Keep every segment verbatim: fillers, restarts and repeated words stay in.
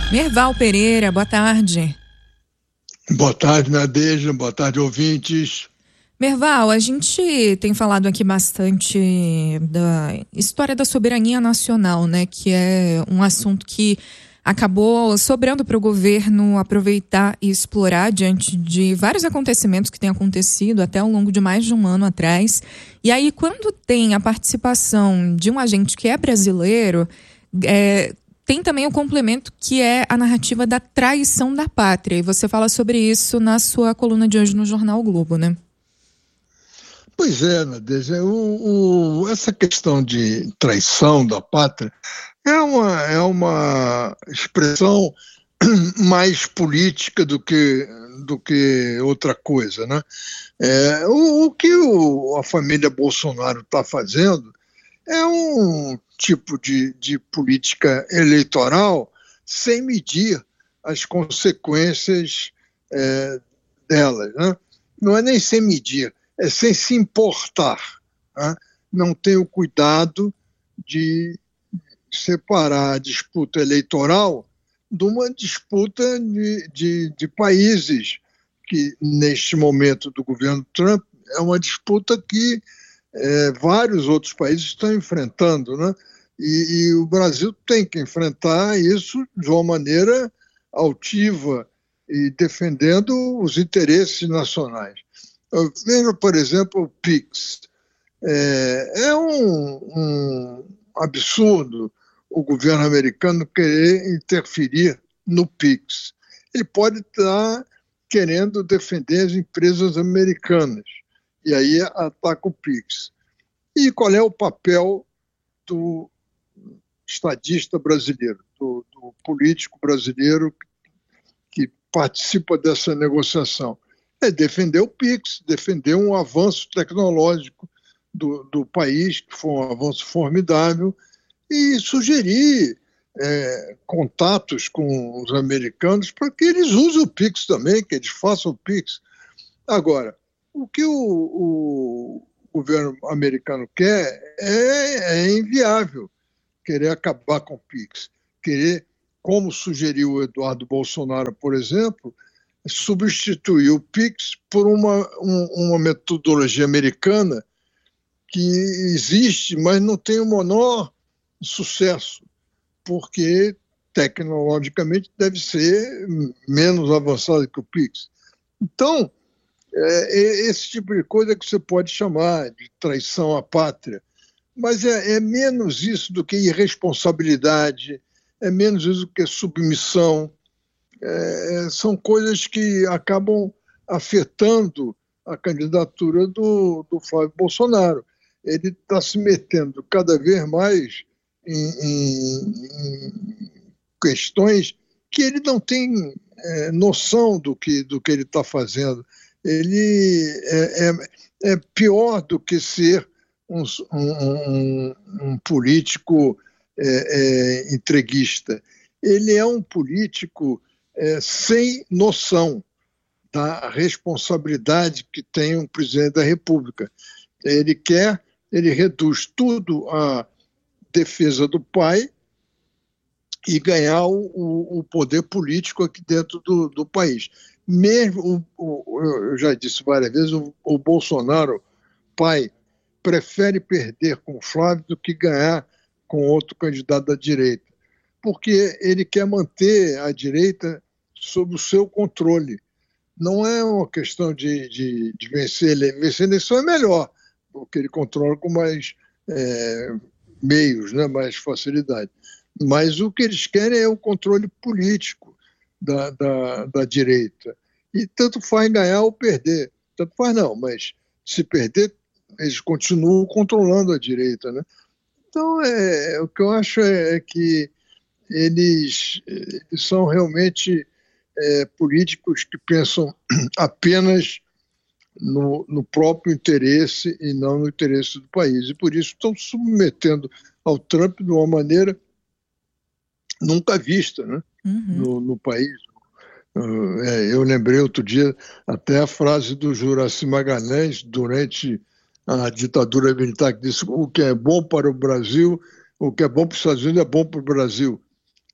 Merval Pereira, boa tarde. Boa tarde, Nadeja. Boa tarde, ouvintes. Merval, a gente tem falado aqui bastante da história da soberania nacional, né? Que é um assunto que acabou sobrando para o governo aproveitar e explorar diante de vários acontecimentos que têm acontecido até ao longo de mais de um ano atrás. E aí, quando tem a participação de um agente que é brasileiro, é, tem também o complemento que é a narrativa da traição da pátria. E você fala sobre isso na sua coluna de hoje no Jornal o Globo, né? Pois é, Nadeja, o, o, essa questão de traição da pátria é uma, é uma expressão mais política do que, do que outra coisa, né? É, o, o que o, a família Bolsonaro está fazendo é um tipo de, de política eleitoral sem medir as consequências é, delas, né? Não é nem sem medir, é sem se importar, né? Não tem o cuidado de separar a disputa eleitoral de uma disputa de, de, de países que, neste momento do governo Trump, é uma disputa que é, vários outros países estão enfrentando, né? E, e o Brasil tem que enfrentar isso de uma maneira altiva e defendendo os interesses nacionais. Veja, por exemplo, o PIX. É, é um, um absurdo o governo americano querer interferir no PIX. Ele pode estar querendo defender as empresas americanas, e aí ataca o PIX. E qual é o papel do estadista brasileiro, do, do político brasileiro que participa dessa negociação? É defender o PIX, defender um avanço tecnológico do, do país, que foi um avanço formidável, e sugerir é, contatos com os americanos para que eles usem o PIX também, que eles façam o PIX. Agora, o que o, o governo americano quer é, é inviável, querer acabar com o PIX, querer, como sugeriu o Eduardo Bolsonaro, por exemplo, substituir o PIX por uma, um, uma metodologia americana que existe, mas não tem o menor sucesso, porque tecnologicamente deve ser menos avançado que o PIX. Então, é, é esse tipo de coisa que você pode chamar de traição à pátria, mas é, é menos isso do que irresponsabilidade, é menos isso do que submissão. É, são coisas que acabam afetando a candidatura do, do Flávio Bolsonaro. Ele está se metendo cada vez mais em, em, em questões que ele não tem é, noção do que, do que ele está fazendo. Ele é, é, é pior do que ser um, um, um político é, é, entreguista. Ele é um político É, sem noção da responsabilidade que tem um presidente da República. Ele quer, ele reduz tudo à defesa do pai e ganhar o, o poder político aqui dentro do, do país. Mesmo, o, o, eu já disse várias vezes, o, o Bolsonaro, pai, prefere perder com o Flávio do que ganhar com outro candidato da direita, porque ele quer manter a direita sob o seu controle. Não é uma questão de, de, de vencer eleição. Vencer a eleição é melhor, porque ele controla com mais é, meios, né, mais facilidade. Mas o que eles querem é o controle político da, da, da direita. E tanto faz ganhar ou perder. Tanto faz não, mas se perder, eles continuam controlando a direita, né? Então, é, o que eu acho é que eles, eles são realmente É, políticos que pensam apenas no, no próprio interesse e não no interesse do país. E por isso estão submetendo ao Trump de uma maneira nunca vista, né? Uhum. no, no país. Uh, é, eu lembrei outro dia até a frase do Juracy Magalhães durante a ditadura militar, que disse: o que é bom para o Brasil, o que é bom para os Estados Unidos é bom para o Brasil.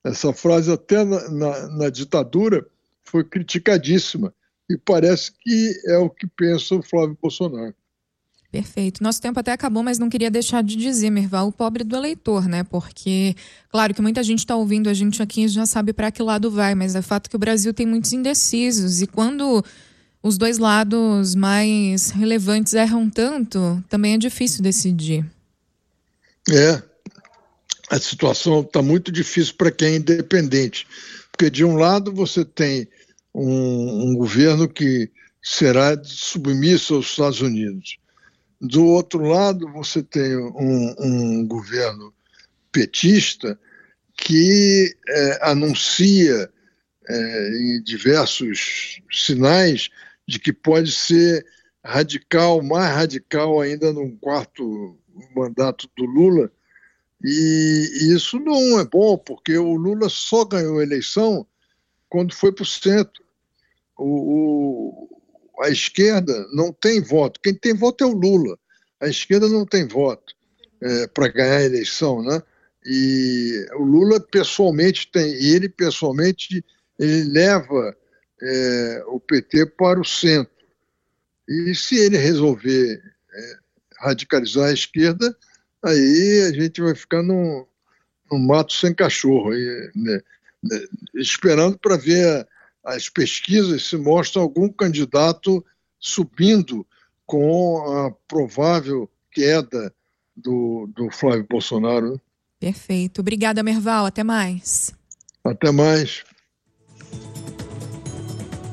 Essa frase até na, na, na ditadura foi criticadíssima e parece que é o que pensa o Flávio Bolsonaro. Perfeito. Nosso tempo até acabou, mas não queria deixar de dizer, Merval, o pobre do eleitor, né? Porque, claro que muita gente está ouvindo a gente aqui e já sabe para que lado vai, mas é fato que o Brasil tem muitos indecisos e quando os dois lados mais relevantes erram tanto, também é difícil decidir. É, a situação está muito difícil para quem é independente, porque de um lado você tem um, um governo que será submisso aos Estados Unidos. Do outro lado, você tem um, um governo petista que é, anuncia é, em diversos sinais de que pode ser radical, mais radical ainda num quarto mandato do Lula. E isso não é bom, porque o Lula só ganhou a eleição quando foi para o centro. O, a esquerda não tem voto. Quem tem voto é o Lula. A esquerda não tem voto é, para ganhar a eleição, né? E o Lula pessoalmente tem, e ele pessoalmente ele leva é, o P T para o centro. E se ele resolver é, radicalizar a esquerda, aí a gente vai ficar num, num mato sem cachorro, aí, né? Esperando para ver as pesquisas se mostra algum candidato subindo com a provável queda do, do Flávio Bolsonaro. Perfeito. Obrigada, Merval. Até mais. Até mais.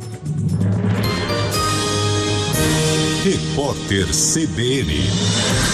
Repórter C B N.